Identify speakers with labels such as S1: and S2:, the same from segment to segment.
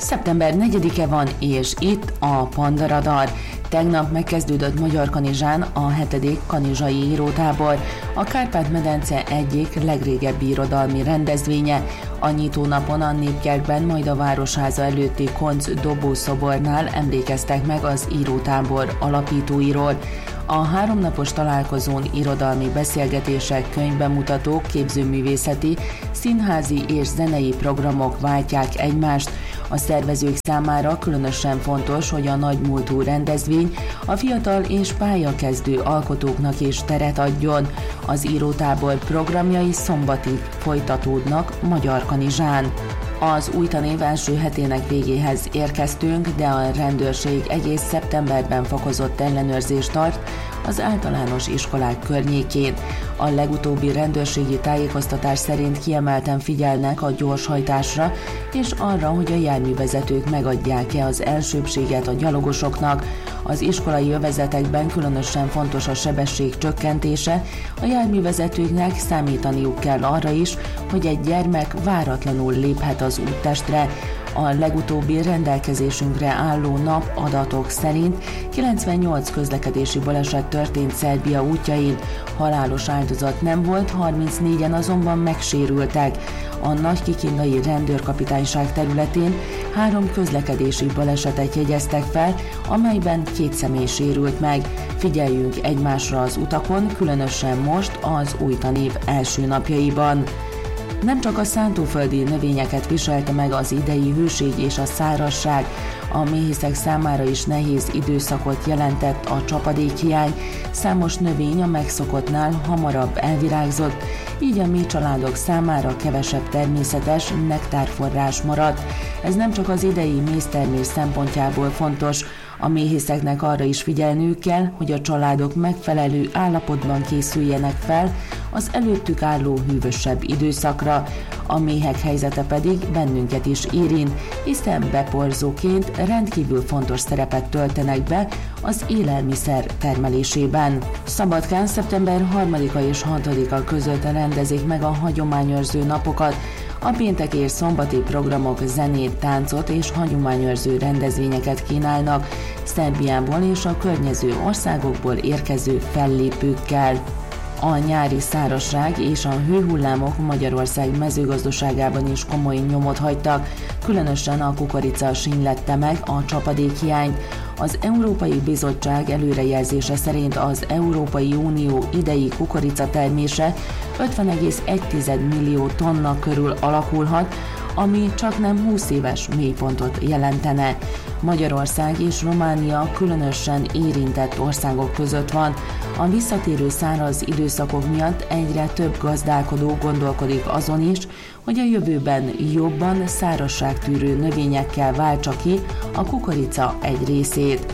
S1: Szeptember 4-e van, és itt a Panda Radar. Tegnap megkezdődött Magyarkanizsán a 7. kanizsai írótábor, a Kárpát-medence egyik legrégebbi irodalmi rendezvénye. A nyitónapon a Népkertben, majd a Városháza előtti Koncz dobószobornál emlékeztek meg az írótábor alapítóiról. A 3 napos találkozón irodalmi beszélgetések, könyvbemutatók, képzőművészeti, színházi és zenei programok váltják egymást. A szervezők számára különösen fontos, hogy a nagymúltú rendezvény a fiatal és pályakezdő alkotóknak is teret adjon. Az írótábor programjai szombatig folytatódnak Magyarkanizsán. Az új tanév első hetének végéhez érkeztünk, de a rendőrség egész szeptemberben fokozott ellenőrzést tart az általános iskolák környékén. A legutóbbi rendőrségi tájékoztatás szerint kiemelten figyelnek a gyorshajtásra és arra, hogy a járművezetők megadják-e az elsőbbséget a gyalogosoknak. Az iskolai övezetekben különösen fontos a sebesség csökkentése, a járművezetőknek számítaniuk kell arra is, hogy egy gyermek váratlanul léphet az úttestre. A legutóbbi rendelkezésünkre álló nap adatok szerint 98 közlekedési baleset történt Szerbia útjain, halálos áldozat nem volt, 34-en azonban megsérültek. A Nagykikindai rendőrkapitányság területén 3 közlekedési balesetet jegyeztek fel, amelyben 2 személy sérült meg. Figyeljünk egymásra az utakon, különösen most az új tanév első napjaiban. Nem csak a szántóföldi növényeket viselte meg az idei hőség és a szárazság, a méhészek számára is nehéz időszakot jelentett a csapadékhiány, számos növény a megszokottnál hamarabb elvirágzott, így a méh családok számára kevesebb természetes nektárforrás maradt. Ez nem csak az idei méztermés szempontjából fontos, a méhészeknek arra is figyelniük kell, hogy a családok megfelelő állapotban készüljenek fel az előttük álló hűvösebb időszakra. A méhek helyzete pedig bennünket is érint, hiszen beporzóként rendkívül fontos szerepet töltenek be az élelmiszer termelésében. Szabadkán szeptember 3-a és 6-a között rendezik meg a hagyományőrző napokat. A péntek és szombati programok zenét, táncot és hagyományőrző rendezvényeket kínálnak Szerbiából és a környező országokból érkező fellépőkkel. A nyári szárazság és a hőhullámok Magyarország mezőgazdaságában is komoly nyomot hagytak, különösen a kukorica sínylette meg a csapadékhiányt. Az Európai Bizottság előrejelzése szerint az Európai Unió idei kukorica termése 50,1 millió tonna körül alakulhat, ami csaknem 20 éves mélypontot jelentene. Magyarország és Románia különösen érintett országok között van. A visszatérő száraz időszakok miatt egyre több gazdálkodó gondolkodik azon is, hogy a jövőben jobban szárazságtűrő növényekkel váltsa ki a kukorica egy részét.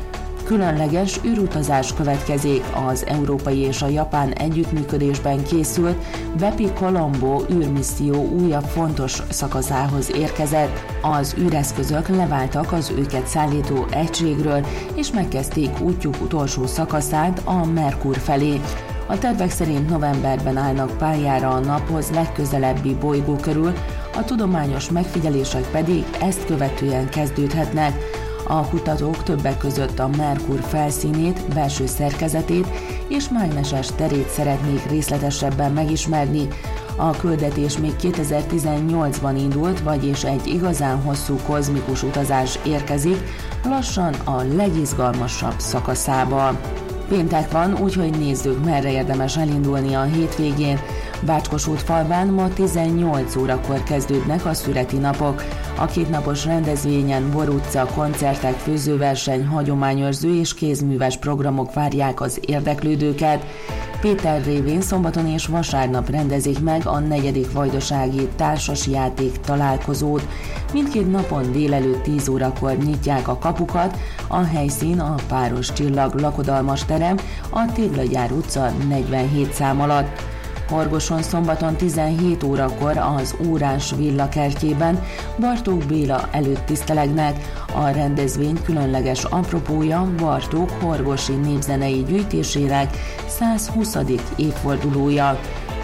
S1: Különleges űrutazás következik. Az európai és a japán együttműködésben készült Bepi Colombo űrmisszió újabb fontos szakaszához érkezett. Az űreszközök leváltak az őket szállító egységről, és megkezdték útjuk utolsó szakaszát, a Merkur felé. A tervek szerint novemberben állnak pályára a naphoz legközelebbi bolygó körül, a tudományos megfigyelések pedig ezt követően kezdődhetnek. A kutatók többek között a Merkur felszínét, belső szerkezetét és mágneses terét szeretnék részletesebben megismerni. A küldetés még 2018-ban indult, vagyis egy igazán hosszú kozmikus utazás érkezik, lassan a legizgalmasabb szakaszába. Péntek van, úgyhogy nézzük, merre érdemes elindulni a hétvégén. Bácskosútfalván ma 18 órakor kezdődnek a szüreti napok. A 2 napos rendezvényen Bor utca, koncertek, főzőverseny, hagyományőrző és kézműves programok várják az érdeklődőket. Péter révén szombaton és vasárnap rendezik meg a 4. vajdasági társasjáték találkozót. Mindkét napon délelőtt 10 órakor nyitják a kapukat, a helyszín a Páros Csillag lakodalmas terem, a Téglagyár utca 47 szám alatt. Horgoson szombaton 17 órakor az Órás Villa kertjében Bartók Béla előtt tisztelegnek. A rendezvény különleges apropója Bartók horgosi népzenei gyűjtésének 120. évfordulója.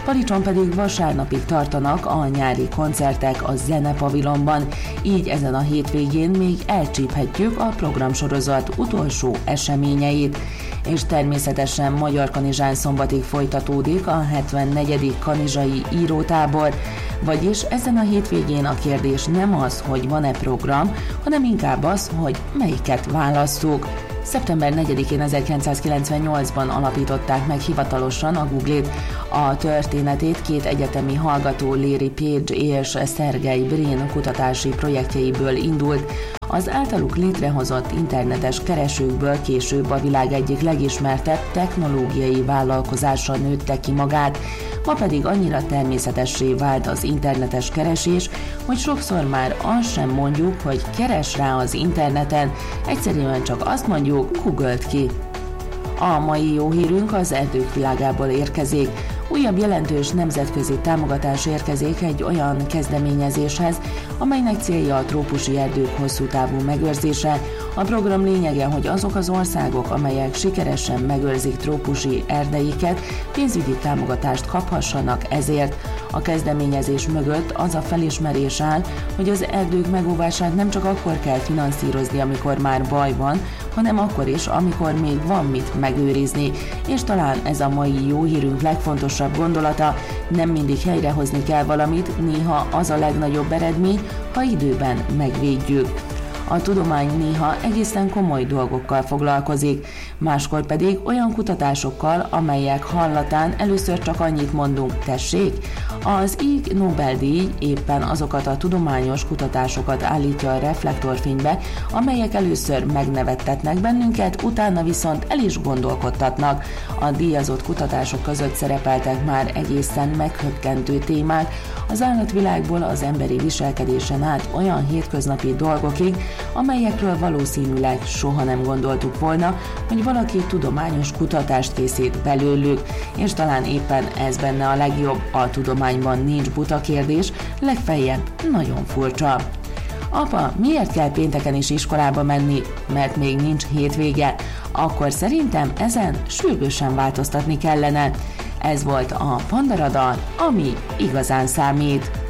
S1: Palicson pedig vasárnapig tartanak a nyári koncertek a Zenepavilonban, így ezen a hétvégén még elcsíphetjük a programsorozat utolsó eseményeit. És természetesen Magyar Kanizsán szombatig folytatódik a 74. kanizsai írótábor, vagyis ezen a hétvégén a kérdés nem az, hogy van-e program, hanem inkább az, hogy melyiket válasszuk. Szeptember 4-én 1998-ban alapították meg hivatalosan a Google-t. A történetét két egyetemi hallgató, Larry Page és Sergey Brin kutatási projektjeiből indult. Az általuk létrehozott internetes keresőkből később a világ egyik legismertebb technológiai vállalkozása nőtte ki magát, ma pedig annyira természetessé vált az internetes keresés, hogy sokszor már azt sem mondjuk, hogy keres rá az interneten, egyszerűen csak azt mondjuk, Google-t ki. A mai jó hírünk az erdők világából érkezik. Újabb jelentős nemzetközi támogatás érkezik egy olyan kezdeményezéshez, amelynek célja a trópusi erdők hosszú távú megőrzése. A program lényege, hogy azok az országok, amelyek sikeresen megőrzik trópusi erdeiket, pénzügyi támogatást kaphassanak ezért. A kezdeményezés mögött az a felismerés áll, hogy az erdők megóvását nem csak akkor kell finanszírozni, amikor már baj van, hanem akkor is, amikor még van mit megőrizni. És talán ez a mai jó hírünk legfontosabb gondolata, nem mindig helyrehozni kell valamit, néha az a legnagyobb eredmény, ha időben megvédjük. A tudomány néha egészen komoly dolgokkal foglalkozik, máskor pedig olyan kutatásokkal, amelyek hallatán először csak annyit mondunk, tessék. Az Ig Nobel-díj éppen azokat a tudományos kutatásokat állítja a reflektorfénybe, amelyek először megnevettetnek bennünket, utána viszont el is gondolkodtatnak. A díjazott kutatások között szerepeltek már egészen meghökkentő témák, az állatvilágból az emberi viselkedésen át olyan hétköznapi dolgokig, amelyekről valószínűleg soha nem gondoltuk volna, hogy valaki tudományos kutatást készít belőlük, és talán éppen ez benne a legjobb, a tudományban nincs buta kérdés, legfeljebb nagyon furcsa. Apa, miért kell pénteken is iskolába menni, mert még nincs hétvége? Akkor szerintem ezen sürgősen változtatni kellene. Ez volt a Panda Radar, ami igazán számít.